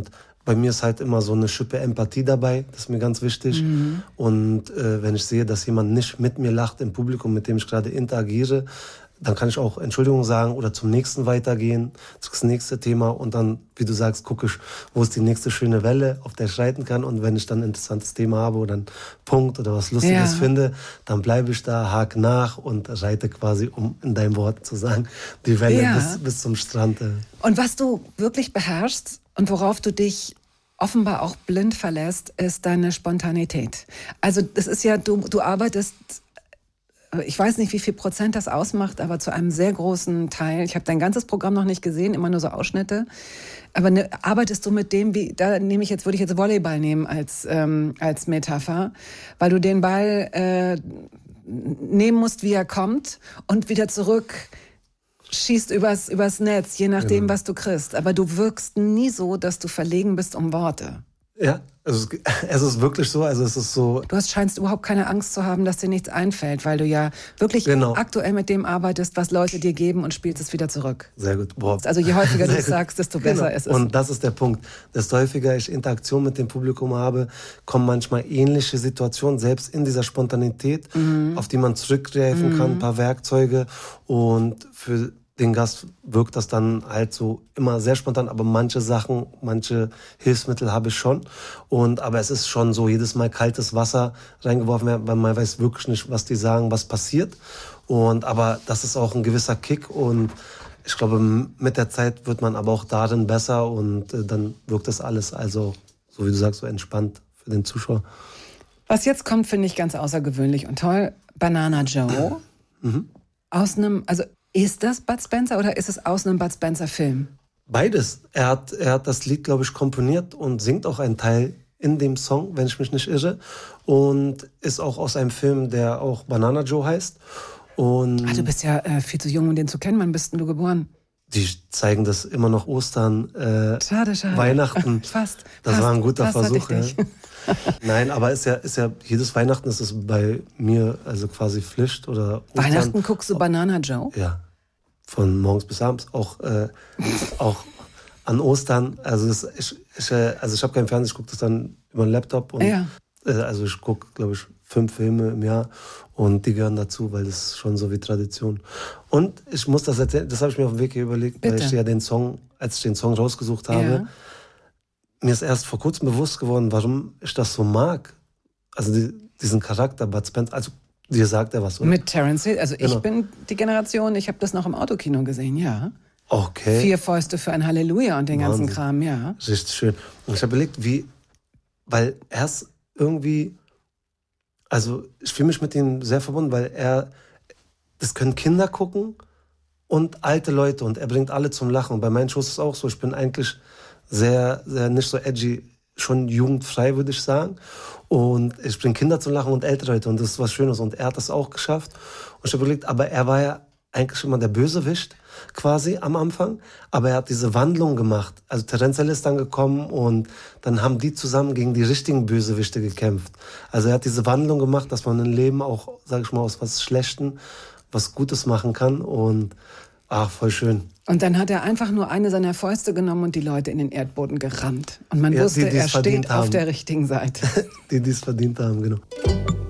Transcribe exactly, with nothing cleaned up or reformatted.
Und bei mir ist halt immer so eine Schippe Empathie dabei, das ist mir ganz wichtig. Mhm. Und äh, wenn ich sehe, dass jemand nicht mit mir lacht im Publikum, mit dem ich gerade interagiere, dann kann ich auch Entschuldigung sagen oder zum nächsten weitergehen, das nächste Thema und dann, wie du sagst, gucke ich, wo ist die nächste schöne Welle, auf der ich reiten kann, und wenn ich dann ein interessantes Thema habe oder einen Punkt oder was Lustiges ja. finde, dann bleibe ich da, hake nach und reite quasi, um in deinem Wort zu sagen, die Welle ja. bis, bis zum Strand. Und was du wirklich beherrschst und worauf du dich offenbar auch blind verlässt, ist deine Spontanität. Also das ist ja, du, du arbeitest, ich weiß nicht, wie viel Prozent das ausmacht, aber zu einem sehr großen Teil. Ich habe dein ganzes Programm noch nicht gesehen, immer nur so Ausschnitte. Aber ne, arbeitest du mit dem, wie, da nehme ich jetzt, würde ich jetzt Volleyball nehmen als, ähm, als Metapher, weil du den Ball äh, nehmen musst, wie er kommt und wieder zurück schießt übers, übers Netz, je nachdem, genau. was du kriegst. Aber du wirkst nie so, dass du verlegen bist um Worte. Ja, also es, es ist wirklich so, also es ist so... Du hast, scheinst überhaupt keine Angst zu haben, dass dir nichts einfällt, weil du ja wirklich genau. aktuell mit dem arbeitest, was Leute dir geben und spielst es wieder zurück. Sehr gut. Boah. Also je häufiger du es sagst, desto besser genau. ist es. Und das ist der Punkt. Desto häufiger ich Interaktion mit dem Publikum habe, kommen manchmal ähnliche Situationen, selbst in dieser Spontanität, mhm. auf die man zurückgreifen mhm. kann, ein paar Werkzeuge, und für den Gast wirkt das dann halt so immer sehr spontan, aber manche Sachen, manche Hilfsmittel habe ich schon. Und, aber es ist schon so, jedes Mal kaltes Wasser reingeworfen werden, weil man weiß wirklich nicht, was die sagen, was passiert. Und, aber das ist auch ein gewisser Kick, und ich glaube, mit der Zeit wird man aber auch darin besser, und äh, dann wirkt das alles, also, so wie du sagst, so entspannt für den Zuschauer. Was jetzt kommt, finde ich ganz außergewöhnlich und toll. Banana Joe. Mhm. Aus einem, also, ist das Bud Spencer oder ist es aus einem Bud Spencer-Film? Beides. Er hat, er hat das Lied, glaube ich, komponiert und singt auch einen Teil in dem Song, wenn ich mich nicht irre. Und ist auch aus einem Film, der auch Banana Joe heißt. Und Ach, du bist ja äh, viel zu jung, um den zu kennen. Wann bist denn du geboren? Die zeigen das immer noch Ostern, äh, schade, schade. Weihnachten. Fast. Das fast, war ein guter Versuch. Ja. Ich Nein, aber ist ja, ist ja, jedes Weihnachten ist es bei mir also quasi Pflicht. Oder Ostern. Weihnachten guckst du Banana Joe? Ja, von morgens bis abends. Auch, äh, auch an Ostern. Also, das, ich, ich, also ich habe keinen Fernseher, ich gucke das dann über den Laptop. Und, ja. äh, also ich gucke, glaube ich, fünf Filme im Jahr. Und die gehören dazu, weil das ist schon so wie Tradition. Und ich muss das erzählen, das habe ich mir auf dem Weg hier überlegt, Bitte. weil ich ja den Song, als ich den Song rausgesucht habe, ja. mir ist erst vor kurzem bewusst geworden, warum ich das so mag. Also die, diesen Charakter, Bud Spencer, also dir sagt er was, oder? Mit Terence Hill, also genau. ich bin die Generation, ich habe das noch im Autokino gesehen, ja. Okay. Vier Fäuste für ein Halleluja und den Wahnsinn. ganzen Kram, ja. Richtig schön. Und ich habe überlegt, wie, weil er ist irgendwie, also ich fühle mich mit ihm sehr verbunden, weil er, das können Kinder gucken und alte Leute, und er bringt alle zum Lachen. Und bei meinen Shows ist es auch so, ich bin eigentlich sehr, sehr nicht so edgy, schon jugendfrei, würde ich sagen. Und ich bringe Kinder zum Lachen und ältere Leute, und das ist was Schönes. Und er hat das auch geschafft. Und ich habe überlegt, aber er war ja eigentlich immer der Bösewicht quasi am Anfang, aber er hat diese Wandlung gemacht. Also Terence Hill ist dann gekommen, und dann haben die zusammen gegen die richtigen Bösewichte gekämpft. Also er hat diese Wandlung gemacht, dass man im Leben auch, sage ich mal, aus was Schlechtem was Gutes machen kann, und ach, voll schön. Und dann hat er einfach nur eine seiner Fäuste genommen und die Leute in den Erdboden gerammt. Und man ja, wusste, die, er steht haben. auf der richtigen Seite. Die, die es verdient haben, genau.